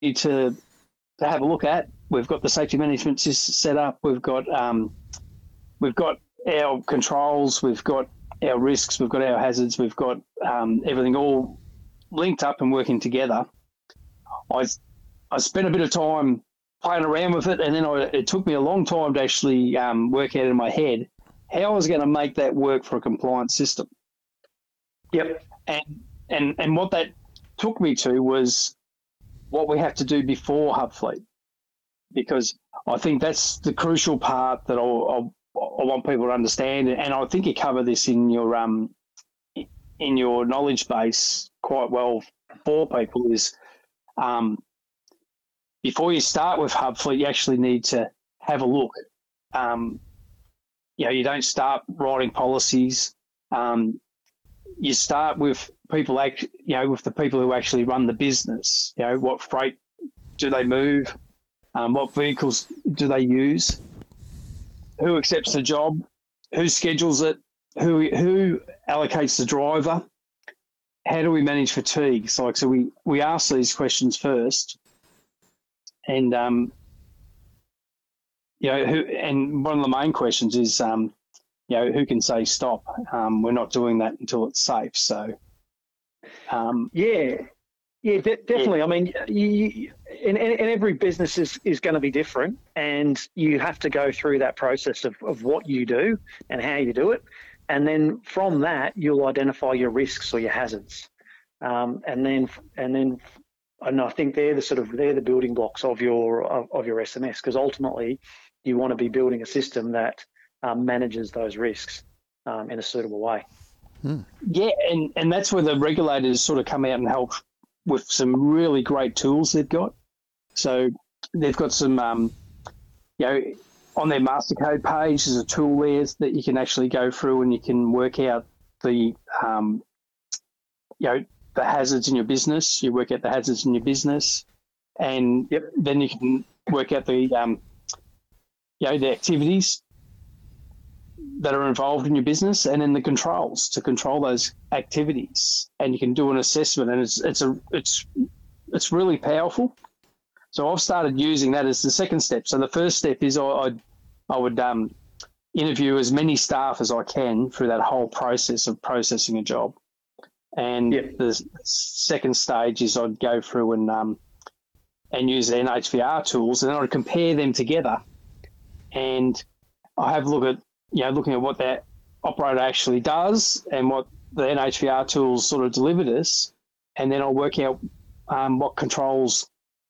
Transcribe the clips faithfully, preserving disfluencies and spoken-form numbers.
to to have a look at. We've got the safety management system set up. We've got um, we've got our controls. We've got our risks. We've got our hazards. We've got um, everything all linked up and working together. I I spent a bit of time playing around with it, and then I, it took me a long time to actually um, work out in my head how I was going to make that work for a compliance system. Yep. And and and what that took me to was what we have to do before Hubfleet, because I think that's the crucial part that I, I, I want people to understand, and I think you cover this in your um in your knowledge base quite well for people. Is um, before you start with Hubfleet, you actually need to have a look. Um, you know, you don't start writing policies. Um, you start with people, act, you know, with the people who actually run the business. You know, what freight do they move? Um, what vehicles do they use? Who accepts the job? Who schedules it? Who who allocates the driver? How do we manage fatigue? So, like, so we, we ask these questions first, and um, you know, who? And one of the main questions is, um, you know, who can say stop? Um, we're not doing that until it's safe. So, um, yeah, yeah, de- definitely. Yeah. I mean, you, you, and, and every business is, is going to be different, and you have to go through that process of, of what you do and how you do it. And then from that, you'll identify your risks or your hazards. Um, and then, and then, and I think they're the sort of, they're the building blocks of your, of, of your S M S, because ultimately you want to be building a system that um, manages those risks um, in a suitable way. Hmm. Yeah. And, and that's where the regulators sort of come out and help with some really great tools they've got. So they've got some, um, you know, on their Mastercode page, there's a tool there that you can actually go through and you can work out the, um, you know, the hazards in your business. You work out the hazards in your business, and yep. then you can work out the, um, you know, the activities that are involved in your business, and then the controls to control those activities. And you can do an assessment, and it's it's a it's it's really powerful. So I've started using that as the second step. So the first step is I I, I would um, interview as many staff as I can through that whole process of processing a job. And yep. the second stage is I'd go through and um, and use the N H V R tools, and I'd compare them together. And I have a look at, you know, looking at what that operator actually does and what the N H V R tools sort of delivered us. And then I'll work out um, what controls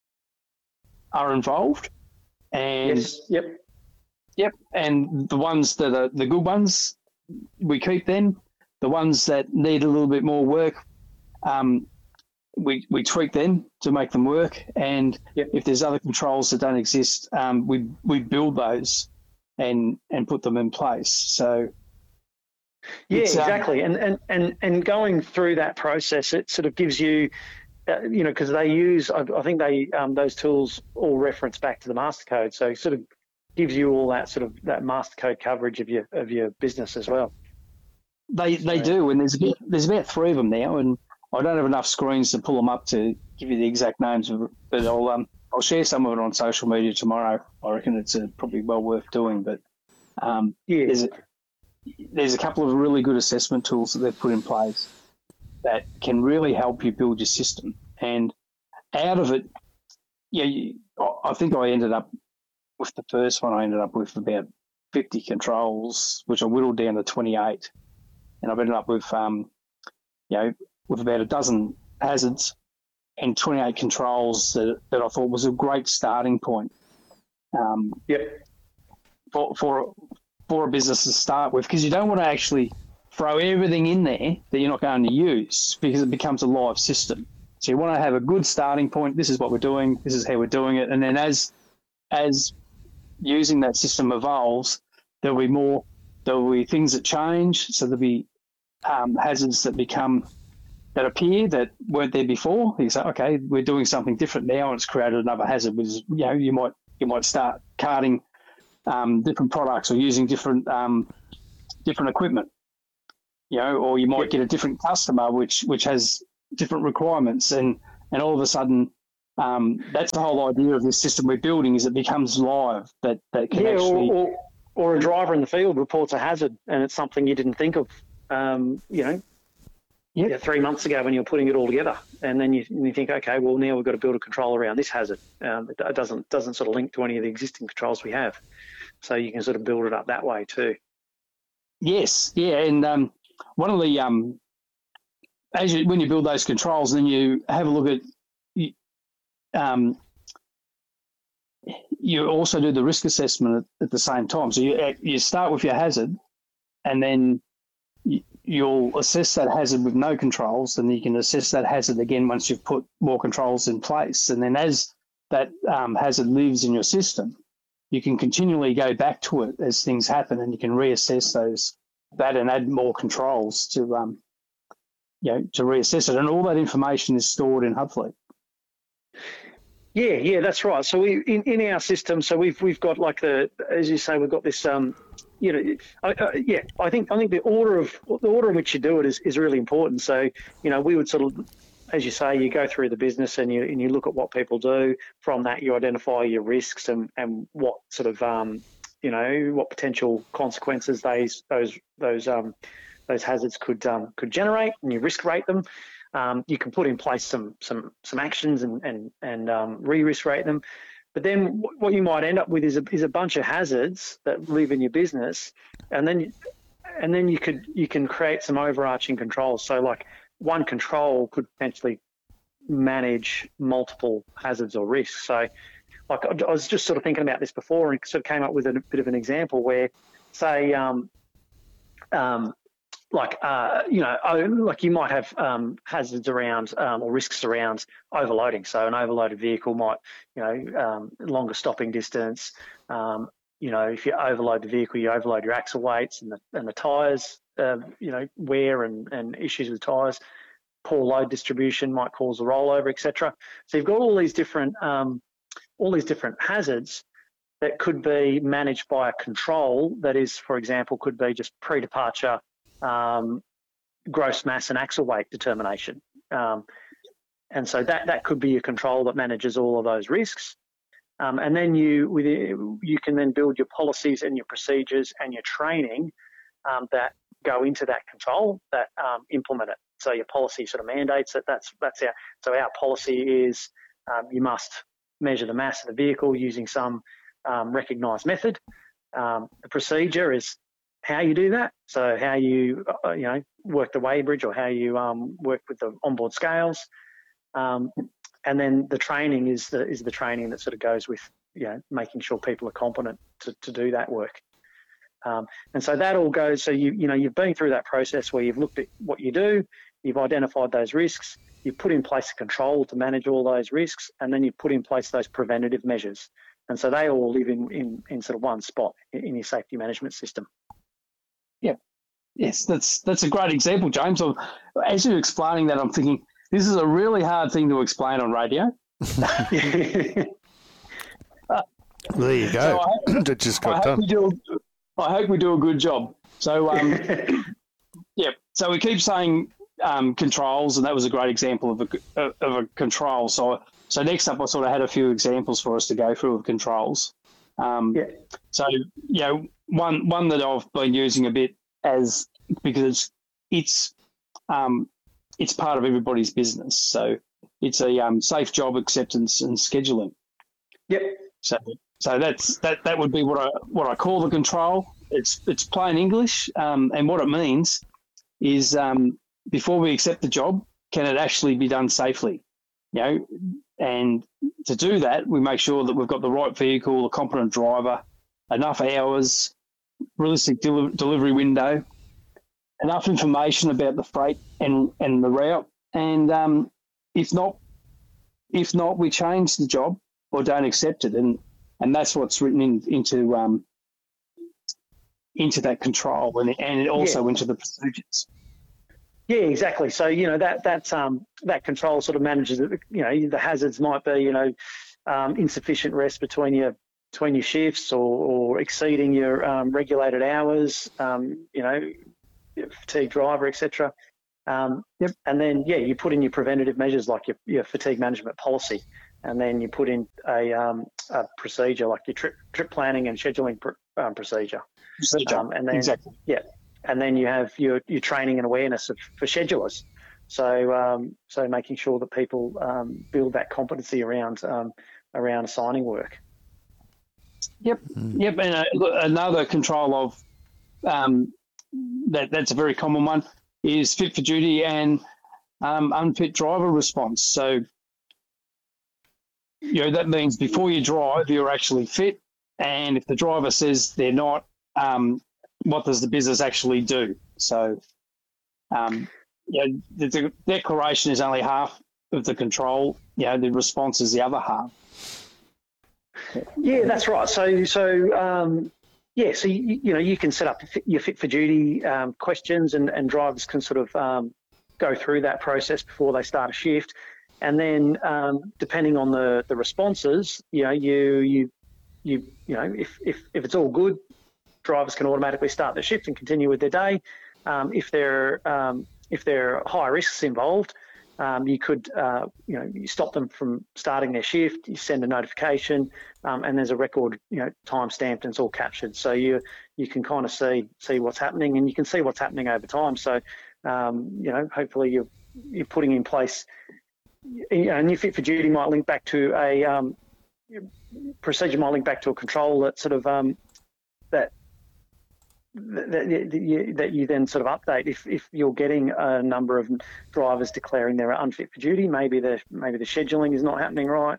are involved, and yes. yep, yep, and the ones that are the good ones, we keep them. The ones that need a little bit more work, um, we we tweak them to make them work. And yep. if there's other controls that don't exist, um, we we build those and and put them in place. So yeah, exactly. Um, and and and and going through that process, it sort of gives you. Uh, you know, because they use, I, I think they um, those tools all reference back to the Mastercode, so it sort of gives you all that sort of that Mastercode coverage of your of your business as well. They so, they do, and there's about, there's about three of them now, and I don't have enough screens to pull them up to give you the exact names of it, but I'll um I'll share some of it on social media tomorrow. I reckon it's uh, probably well worth doing, but um yeah, there's a, there's a couple of really good assessment tools that they've put in place that can really help you build your system. And out of it, yeah, you, I think I ended up with the first one, I ended up with about fifty controls, which I whittled down to twenty-eight. And I've ended up with, um, you know, with about a dozen hazards and twenty-eight controls that, that I thought was a great starting point. Um, yep. For, for, for a business to start with, because you don't want to actually throw everything in there that you're not going to use, because it becomes a live system. So you want to have a good starting point. This is what we're doing. This is how we're doing it. And then as as using that system evolves, there'll be more, there'll be things that change. So there'll be um, hazards that become, that appear that weren't there before. You say, okay, we're doing something different now, and it's created another hazard. Which is, you know, you might you might start carting um, different products or using different um, different equipment. You know, or you might get a different customer which which has different requirements, and, and all of a sudden um, that's the whole idea of this system we're building, is it becomes live, that, that can yeah, actually... Or, or, or a driver in the field reports a hazard and it's something you didn't think of, um, you know, Yep. yeah, three months ago when you're putting it all together. And then you, you think, okay, well, now we've got to build a control around this hazard. Um, it, it doesn't doesn't sort of link to any of the existing controls we have. So you can sort of build it up that way too. Yes, yeah, and um, one of the um, as you, when you build those controls, then you have a look at, um, you also do the risk assessment at, at the same time. So you you start with your hazard, and then you, you'll assess that hazard with no controls, and you can assess that hazard again once you've put more controls in place. And then as that um, hazard lives in your system, you can continually go back to it as things happen, and you can reassess those that and add more controls to um, you know, to reassess it. And all that information is stored in Hubfleet. Yeah, yeah, that's right. So we in, in our system, so we've we've got like the, as you say, we've got this. Um, you know, I, uh, yeah, I think I think the order of the order in which you do it is, is really important. So you know, we would sort of, as you say, you go through the business and you and you look at what people do. From that, you identify your risks and, and what sort of um, you know, what potential consequences those those those um, those hazards could um, could generate, and you risk rate them. Um, you can put in place some some some actions and and and um, re-risk rate them. But then what you might end up with is a is a bunch of hazards that live in your business, and then and then you could you can create some overarching controls. So like one control could potentially manage multiple hazards or risks. So like I was just sort of thinking about this before, and sort of came up with a bit of an example where, say, um, um, like uh, you know, like you might have um, hazards around um, or risks around overloading. So an overloaded vehicle might, you know, um, longer stopping distance. Um, you know, if you overload the vehicle, you overload your axle weights and the and the tyres. Uh, you know, wear and, and issues with tyres. Poor load distribution might cause a rollover, et cetera. So you've got all these different um, all these different hazards that could be managed by a control that is, for example, could be just pre-departure um, gross mass and axle weight determination. Um, and so that, that could be a control that manages all of those risks. Um, and then you with you can then build your policies and your procedures and your training um, that go into that control that um, implement it. So your policy sort of mandates it. That's that's our so our policy is um, you must measure the mass of the vehicle using some um, recognised method. Um, the procedure is how you do that. So how you uh, you know work the weighbridge or how you um, work with the onboard scales. Um, and then the training is the is the training that sort of goes with you know making sure people are competent to, to do that work. Um, and so that all goes. So you you know you've been through that process where you've looked at what you do, you've identified those risks, you put in place a control to manage all those risks, and then you put in place those preventative measures. And so they all live in in, in sort of one spot in, in your safety management system. Yeah, yes, that's that's a great example, James. Of, as you're explaining that, I'm thinking this is a really hard thing to explain on radio. There you go. So I, that just got I done. Hope we do, I hope we do a good job. So, um, yeah. So we keep saying um, controls, and that was a great example of a of a control. So, so next up, I sort of had a few examples for us to go through of controls. Um, yeah. So, you know, one one that I've been using a bit as because it's um, it's part of everybody's business. So it's a um, safe job acceptance and scheduling. Yep. So. So that's that. That would be what I what I call the control. It's it's plain English, um, and what it means is um, before we accept the job, can it actually be done safely? You know, and to do that, we make sure that we've got the right vehicle, a competent driver, enough hours, realistic del- delivery window, enough information about the freight and and the route, and um, if not, if not, we change the job or don't accept it, and And that's what's written in, into um, into that control, and and also yeah. into the procedures. Yeah, exactly. So you know that that um, that control sort of manages it. You know the hazards might be you know um, insufficient rest between your between your shifts, or, or exceeding your um, regulated hours. Um, you know, fatigue driver, et cetera. Um, yep. And then yeah, you put in your preventative measures like your, your fatigue management policy. and then you put in a, um, a procedure like your trip trip planning and scheduling pr- um, procedure. Procedure. Um, and then, exactly. Yeah, and then you have your, your training and awareness of, for schedulers. So um, so making sure that people um, build that competency around um, around assigning work. Yep, mm. yep. And uh, another control of um, that that's a very common one is fit for duty and um, unfit driver response. So you know that means before you drive, you're actually fit, and if the driver says they're not, um, what does the business actually do? So, um, you know, the, the declaration is only half of the control. You know, the response is the other half. Yeah, that's right. So, so um, yeah, so you, you know, you can set up your fit for duty um, questions, and, and drivers can sort of um, go through that process before they start a shift, and then um, depending on the, the responses, you know, you you you you know, if if if it's all good, drivers can automatically start their shift and continue with their day. Um, if there um, if there are high risks involved, um, you could uh, you know you stop them from starting their shift. You send a notification, um, and there's a record, you know, time stamped, and it's all captured. So you you can kind of see see what's happening, and you can see what's happening over time. So um, you know, hopefully you're you're putting in place. You know, new fit for duty might link back to a um, procedure might link back to a control that sort of um, that. That, that, you, that you then sort of update if, if you're getting a number of drivers declaring they're unfit for duty. Maybe the maybe the scheduling is not happening right.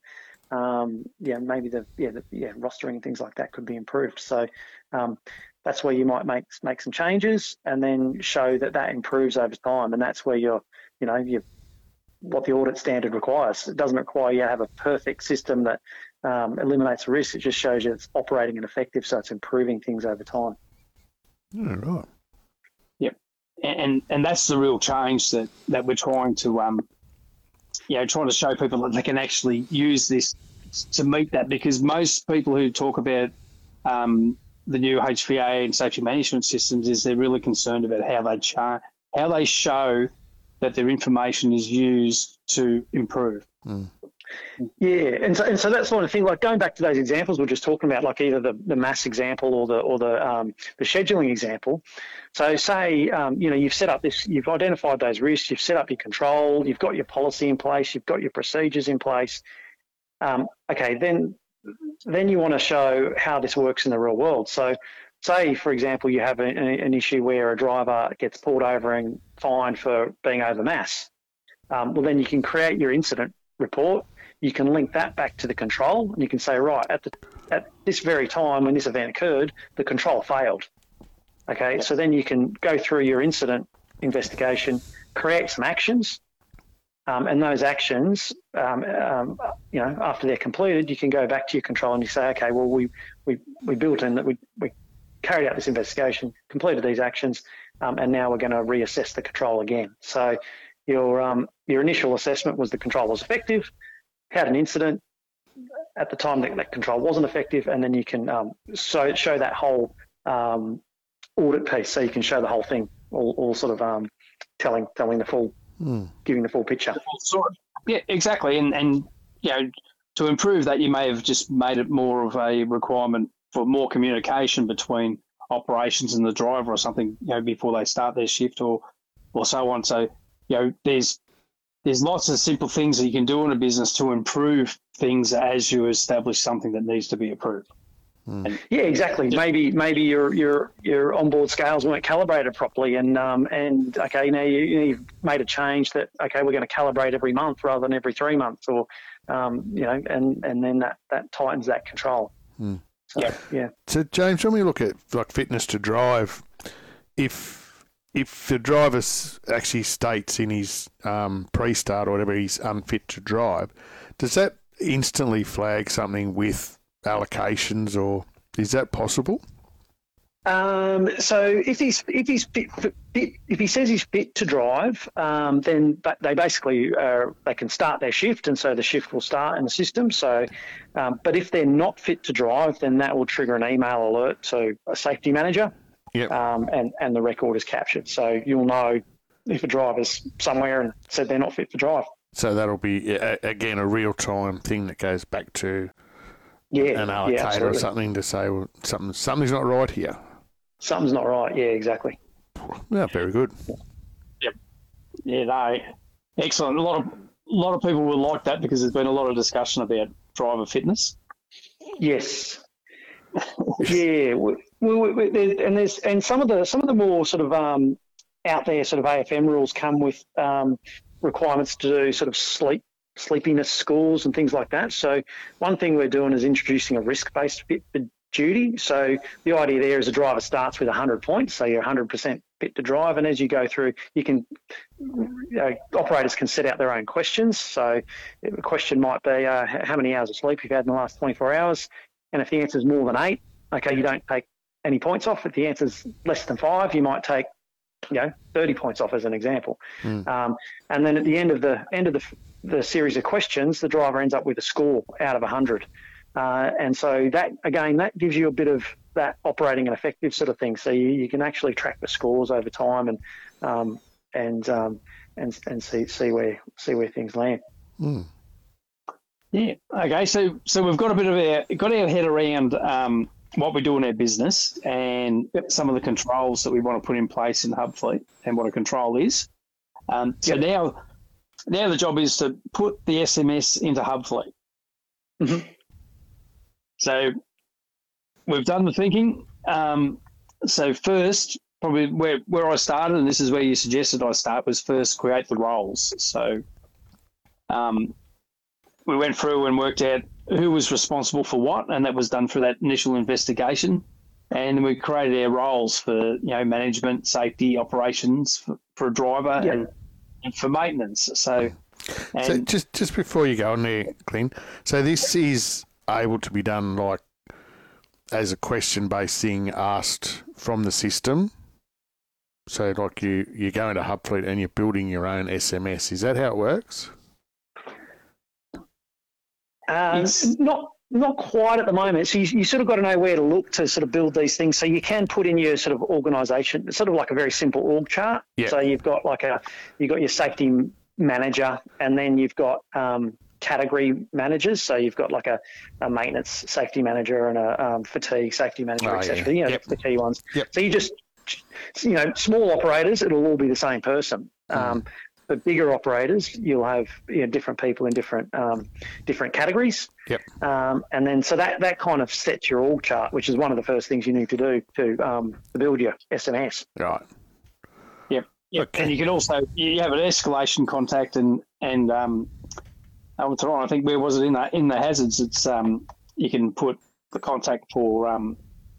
Um, yeah, maybe the yeah the, yeah rostering and things like that could be improved. So um, that's where you might make make some changes and then show that that improves over time. And that's where you're you know you what the audit standard requires. It doesn't require you to have a perfect system that um, eliminates the risk. It just shows you it's operating and effective, so it's improving things over time. Yeah, right. Yep, and and that's the real change that, that we're trying to um, you know, trying to show people that they can actually use this to meet that, because most people who talk about um, the new H V A and safety management systems is they're really concerned about how they cha- how they show that their information is used to improve. Mm. Yeah, and so and so that's one of the things. Like going back to those examples we're just talking about, like either the, the mass example or the or the um, the scheduling example. So say um, you know you've set up this, you've identified those risks, you've set up your control, you've got your policy in place, you've got your procedures in place. Um, okay, then then you want to show how this works in the real world. So say, for example, you have a, an issue where a driver gets pulled over and fined for being over mass. Um, well, then you can create your incident report. You can link that back to the control, and you can say, right, at the at this very time when this event occurred, the control failed. Okay, so then you can go through your incident investigation, create some actions, um, and those actions, um, um, you know, after they're completed, you can go back to your control and you say, okay, well, we we we built in that we we carried out this investigation, completed these actions, um, and now we're going to reassess the control again. So your um, your initial assessment was the control was effective. Had an incident at the time that, that control wasn't effective, and then you can um, so show that whole um, audit piece, so you can show the whole thing, all, all sort of um, telling telling the full, mm. giving the full picture. Yeah, exactly, and and you know, to improve that, you may have just made it more of a requirement for more communication between operations and the driver, or something, you know, before they start their shift, or or so on. So you know, there's There's lots of simple things that you can do in a business to improve things as you establish something that needs to be approved. Mm. Yeah, exactly. Just, maybe maybe your your your onboard scales weren't calibrated properly, and um and okay, now you, you've made a change that okay, we're going to calibrate every month rather than every three months, or um you know, and and then that that tightens that control. Mm. So, yeah, yeah. So James, when we look at like fitness to drive, if If the driver actually states in his um, pre-start or whatever he's unfit to drive, does that instantly flag something with allocations, or is that possible? Um, so if he's if he's fit, fit, if he says he's fit to drive, um, then they basically uh, they can start their shift, and so the shift will start in the system. So, um, but if they're not fit to drive, then that will trigger an email alert to a safety manager. Yep. Um, and, and the record is captured. So you'll know if a driver's somewhere and said they're not fit to drive. So that'll be, a- again, a real-time thing that goes back to Yeah, an yeah, allocator or absolutely. something to say, well, something, something's not right here. Something's not right. Yeah, exactly. Yeah, very good. Yeah, no, excellent. A lot of a lot of people will like that because there's been a lot of discussion about driver fitness. Yes. Yeah, we, we, we, there- and there's and some of the some of the more sort of um, out there sort of A F M rules come with um, requirements to do sort of sleep sleepiness scores and things like that. So one thing we're doing is introducing a risk-based fit for duty. So the idea there is a driver starts with one hundred points, so you're one hundred percent fit to drive, and as you go through, you can you know, operators can set out their own questions. So the question might be, uh, how many hours of sleep you've had in the last twenty-four hours? And if the answer is more than eight, okay, you don't take any points off. If the answer is less than five, you might take, you know, thirty points off as an example. Mm. Um, and then at the end of the end of the, the series of questions, the driver ends up with a score out of one hundred. Uh, and so that, again, that gives you a bit of that operating and effective sort of thing. So you, you can actually track the scores over time and um, and um, and and see see where see where things land. Mm. Yeah. Okay. So so we've got a bit of our got our head around um, what we do in our business and some of the controls that we want to put in place in Hubfleet and what a control is. Um, so Yep. now now the job is to put the S M S into Hubfleet. Mhm. So we've done the thinking. Um, so first, probably where where I started, and this is where you suggested I start, was first create the roles. So um, we went through and worked out who was responsible for what, and that was done through that initial investigation. And we created our roles for, you know, management, safety, operations for, for a driver Yeah. and, and for maintenance. So, and So just just before you go on there, Glenn, so this is able to be done like as a question-based thing asked from the system? So like you, you go into Hubfleet and you're building your own S M S. Is that how it works? Um, It's- not not quite at the moment. So you, you sort of got to know where to look to sort of build these things. So you can put in your sort of organisation, sort of like a very simple org chart. Yeah. So you've got like a you've got your safety manager, and then you've got um, category managers. So you've got like a, a maintenance safety manager and a um, fatigue safety manager, Oh, et cetera. yeah. You know, Yep. that's the key ones. Yep. So you just you know, small operators, it'll all be the same person. Um, But bigger operators, you'll have you know, different people in different um, different categories. Yep. Um, and then so that, that kind of sets your org chart, which is one of the first things you need to do to, um, to build your S M S. Right. Yep. Yep. Okay. And you can also you have an escalation contact and and um, oh, it's all right. I think where was it in the in the hazards? It's um, you can put the contact for um,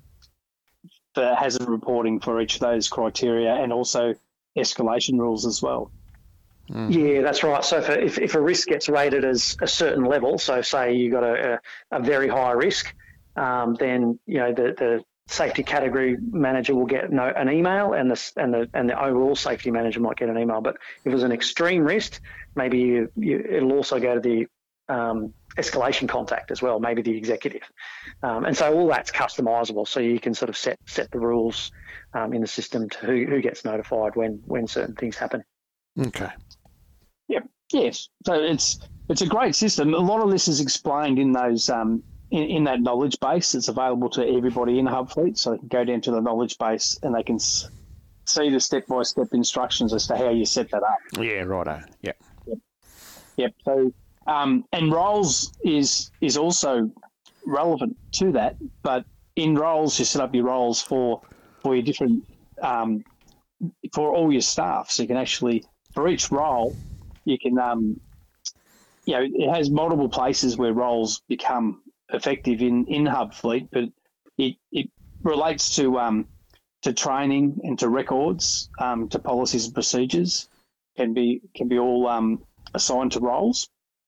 the hazard reporting for each of those criteria and also escalation rules as well. Yeah, that's right. So if a, if, if a risk gets rated as a certain level, so say you got a, a, a very high risk, um, then you know the, the safety category manager will get no, an email, and the and the and the overall safety manager might get an email. But if it was an extreme risk, maybe you, you, it'll also go to the um, escalation contact as well, maybe the executive. Um, and so all that's customizable, so you can sort of set set the rules um, in the system to who, who gets notified when when certain things happen. Okay. Yep. Yes. So it's it's a great system. A lot of this is explained in those um, in, in that knowledge base. It's available to everybody in Hubfleet, so they can go down to the knowledge base and they can s- see the step by step instructions as to how you set that up. Yeah, righto. Yep. Yep. So um, and roles is is also relevant to that, but in roles you set up your roles for for your different um, for all your staff, so you can actually for each role. You can, um, you know, it has multiple places where roles become effective in, in Hubfleet, but it, it relates to um, to training and to records, um, to policies and procedures, can be can be all um, assigned to roles.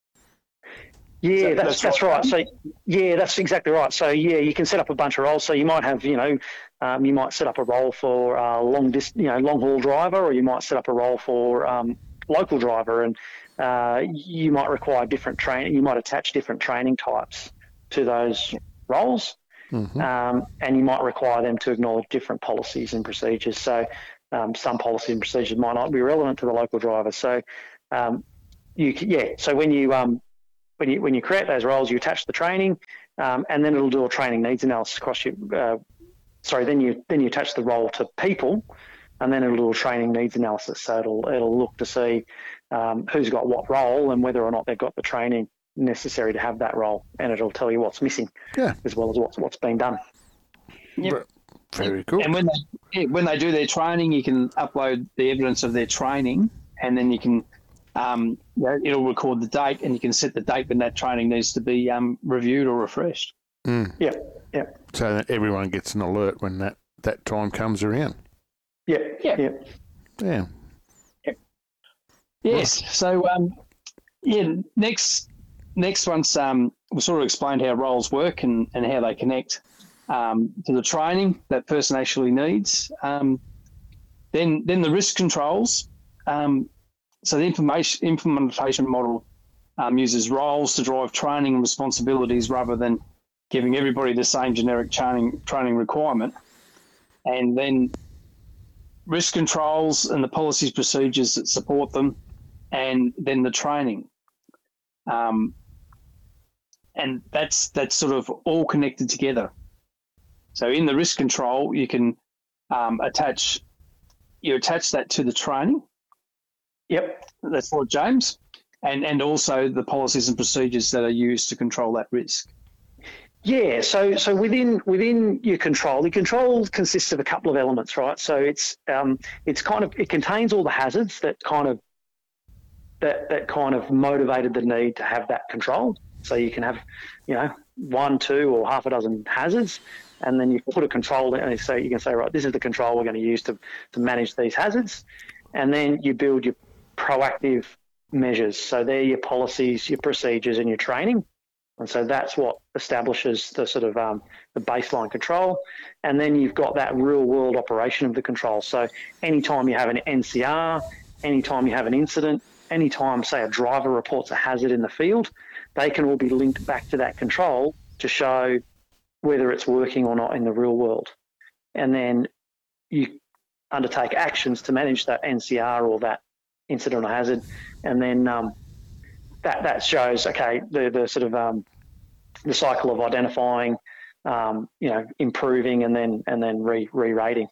Yeah, So that's that's that's right. right. So yeah, that's exactly right. So yeah, you can set up a bunch of roles. So you might have, you know, um, you might set up a role for uh, long dis, you know, long haul driver, or you might set up a role for um, local driver, and uh, you might require different training. You might attach different training types to those roles, Mm-hmm. um, and you might require them to acknowledge different policies and procedures. So um, some policies and procedures might not be relevant to the local driver. So um, you yeah. So when you um when you when you create those roles, you attach the training, um, and then it'll do a training needs analysis across your. Uh, sorry, then you then you attach the role to people, and then it'll do a training needs analysis. So it'll it'll look to see um, who's got what role and whether or not they've got the training necessary to have that role, and it'll tell you what's missing, Yeah. as well as what's what's been done. Yep. Very cool. And when they yeah, when they do their training, you can upload the evidence of their training, and then you can um, you know, it'll record the date, and you can set the date when that training needs to be um, reviewed or refreshed. Mm. Yeah, yeah, So that everyone gets an alert when that, that time comes around. yeah, Yeah. yeah. Yeah. Yes. So um, yeah, next next one's um, we sort of explained how roles work and, and how they connect um, to the training that person actually needs. Um, then then the risk controls. Um, so the information implementation model um, uses roles to drive training and responsibilities rather than giving everybody the same generic training training requirement. And then risk controls and the policies, procedures that support them, and then the training. Um, and that's that's sort of all connected together. So in the risk control, you can um, attach you attach that to the training. Yep. That's for James, and and also the policies and procedures that are used to control that risk. Yeah, so so within within your control, the control consists of a couple of elements, right? So it's um it's kind of it contains all the hazards that kind of that that kind of motivated the need to have that control. So you can have, you know, one, two, or half a dozen hazards, and then you put a control in, and so you can say, right, this is the control we're going to use to to manage these hazards, and then you build your proactive measures. So they're your policies, your procedures, and your training. And so that's what establishes the sort of um, the baseline control. And then you've got that real world operation of the control. So anytime you have an N C R, anytime you have an incident, anytime, say, a driver reports a hazard in the field, they can all be linked back to that control to show whether it's working or not in the real world. And then you undertake actions to manage that N C R or that incident or hazard. And then um, That, that shows, okay, the, the sort of um, the cycle of identifying, um, you know, improving and then and then re re-rating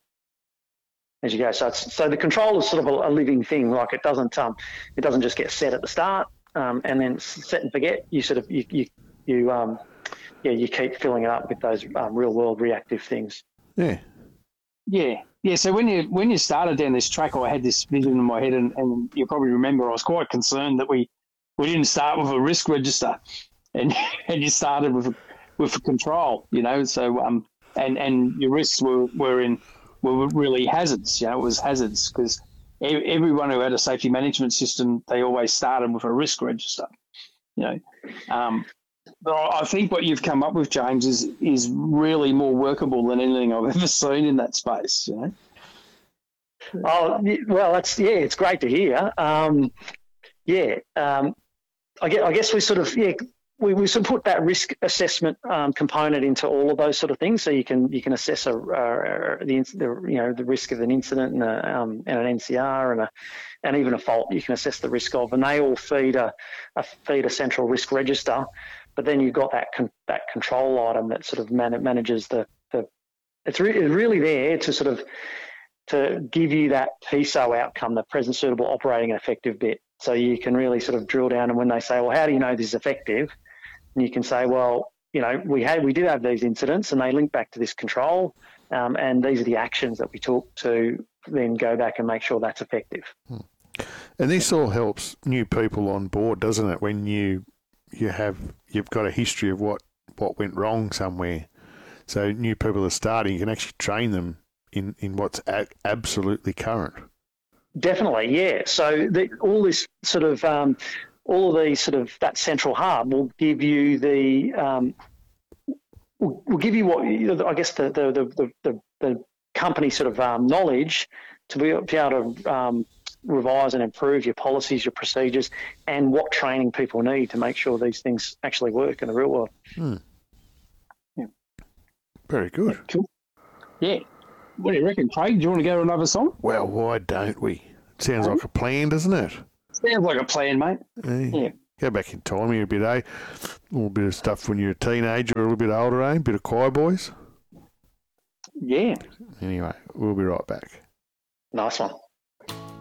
as you go. So it's, so the control is sort of a, a living thing. Like it doesn't um, it doesn't just get set at the start um, and then set and forget. You sort of you you, you um, yeah you keep filling it up with those um, real world reactive things. Yeah. Yeah, yeah. So when you when you started down this track, I had this vision in my head, and, and you probably remember I was quite concerned that we. We didn't start with a risk register, and and you started with a, with a control, you know. So um, and and your risks were, were in were really hazards, you know. It was hazards because everyone who had a safety management system, they always started with a risk register, you know. Um, but I think what you've come up with, James, is is really more workable than anything I've ever seen in that space, you know. Oh well, that's yeah, it's great to hear. Um, yeah. Um, I guess, I guess we sort of yeah we, we sort of put that risk assessment um, component into all of those sort of things, so you can you can assess a, a, the, the you know the risk of an incident and, a, um, and an N C R and a and even a fault you can assess the risk of, and they all feed a, a feed a central risk register. But then you've got that con, that control item that sort of man, manages the the it's, re, it's really there to sort of to give you that P S O outcome, the present, suitable, operating, and effective bit. So you can really sort of drill down, and when they say, well, how do you know this is effective? And you can say, well, you know, we had, we did have these incidents and they link back to this control. Um, and these are the actions that we took to then go back and make sure that's effective. And this all helps new people on board, doesn't it? When you, you have, you've got a history of what, what went wrong somewhere. So new people are starting, you can actually train them in, in what's a- absolutely current. Definitely, yeah. So the, all this sort of, um, all of these sort of that central hub will give you the, um, will, will give you what I guess the the the the, the company sort of um, knowledge to be, be able to um, revise and improve your policies, your procedures, and what training people need to make sure these things actually work in the real world. Hmm. Yeah. Very good. Yeah, cool. Yeah. What do you reckon, Craig? Do you want to go to another song? Well, why don't we? Sounds like a plan, doesn't it? Sounds like a plan, mate. Hey, Yeah. Go back in time here a bit, eh? A little bit of stuff when you're a teenager or a little bit older, eh? A bit of choir boys. Yeah. Anyway, we'll be right back. Nice one.